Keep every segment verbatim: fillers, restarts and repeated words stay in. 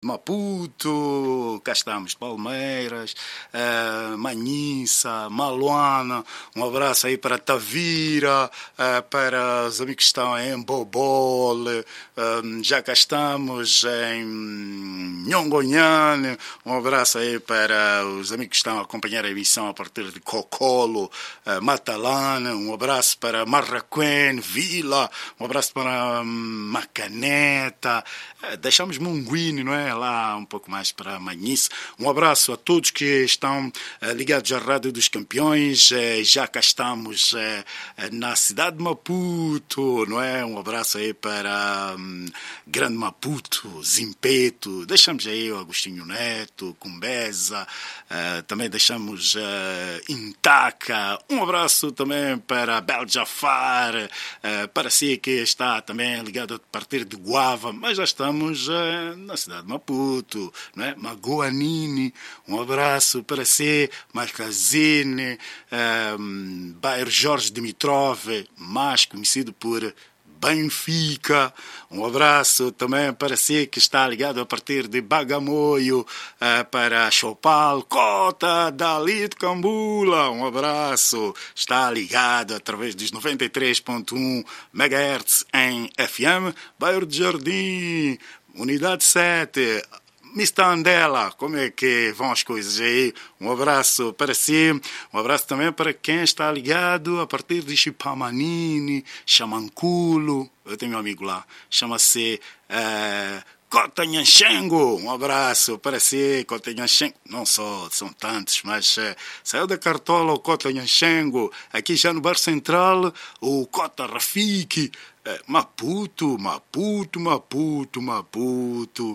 Maputo, cá estamos, Palmeiras, uh, Manhissa, Maluana, um abraço aí para Tavira, uh, para os amigos que estão em Bobol, uh, já cá estamos em Nhongonhane, um abraço aí para os amigos que estão a acompanhar a emissão a partir de Cocolo, uh, Matalana, um abraço para Marraquém, Vila, um abraço para um, Macaneta, uh, deixamos Munguine, não é? Lá um pouco mais para Manhissa. Um abraço a todos que estão uh, ligados à Rádio dos Campeões, uh, já cá estamos uh, na cidade de Maputo, não é? Um abraço aí para um, Grande Maputo, Zimpeto, deixamos aí o Agostinho Neto, Cumbeza, uh, também deixamos uh, Intaca, um abraço também para Bel Jafar, uh, para si que está também ligado a partir de Guava, mas já estamos uh, na cidade de Maputo, não é? Magoanini, um abraço para si, Marcazine, um, bairro Jorge Dimitrov, mais conhecido por Benfica, um abraço também para si que está ligado a partir de Bagamoio, uh, para Chopal, Cota, Dalit, Cambula, um abraço, está ligado através dos noventa e três ponto um megahertz em F M, bairro de Jardim, Unidade sete, mister Andela, como é que vão as coisas aí? Um abraço para si, um abraço também para quem está ligado a partir de Chipamanini, Chamanculo, eu tenho um amigo lá, chama-se uh, Cota Nhanchengo, um abraço para si, Cota Nhanchengo, não só, são tantos, mas uh, saiu da Cartola o Cota Nhanchengo, aqui já no Bar Central, o Cota Rafiki, Maputo, Maputo, Maputo, Maputo.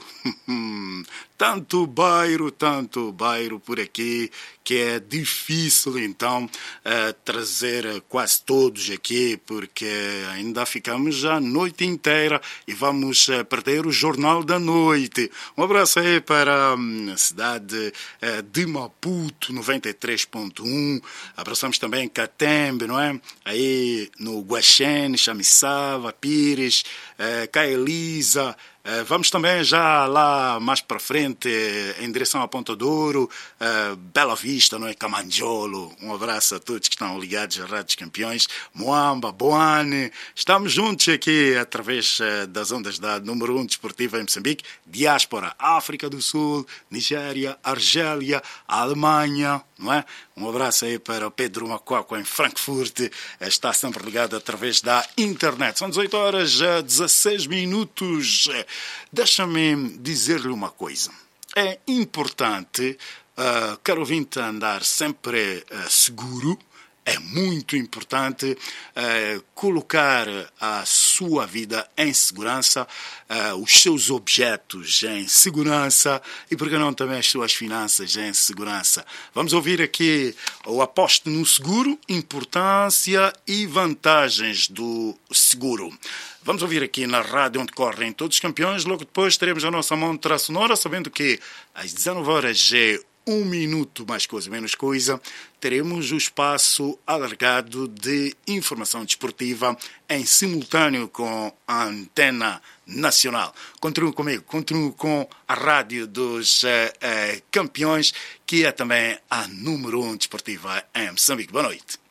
Tanto bairro, tanto bairro por aqui que é difícil então uh, trazer quase todos aqui porque ainda ficamos a noite inteira e vamos uh, perder o Jornal da Noite. Um abraço aí para um, a cidade uh, de Maputo, noventa e três ponto um. Abraçamos também Catembe, não é? Aí no Guaxene, Chamissava, Pires, uh, Caelisa. Uh, vamos também já lá mais para frente, em direção a Ponta Douro, uh, Bela Vista, não é? Camanjolo. Um abraço a todos que estão ligados à Rádio dos Campeões. Moamba, Boane. Estamos juntos aqui através uh, das ondas da número um desportiva em Moçambique. Diáspora, África do Sul, Nigéria, Argélia, Alemanha, não é? Um abraço aí para o Pedro Macuaco em Frankfurt. Está sempre ligado através da internet. São dezoito horas, dezesseis minutos. Deixa-me dizer-lhe uma coisa. É importante, uh, caro ouvinte, andar sempre uh, seguro. É muito importante uh, colocar a sua vida em segurança, uh, os seus objetos em segurança e, por que não, também as suas finanças em segurança. Vamos ouvir aqui o Aposto no Seguro, importância e vantagens do seguro. Vamos ouvir aqui na rádio onde correm todos os campeões. Logo depois teremos a nossa montra sonora, sabendo que às dezenove horas é um minuto, mais coisa, menos coisa, teremos o espaço alargado de informação desportiva em simultâneo com a Antena Nacional. Continue comigo, continue com a Rádio dos uh, uh, Campeões, que é também a número um desportiva em Moçambique. Boa noite.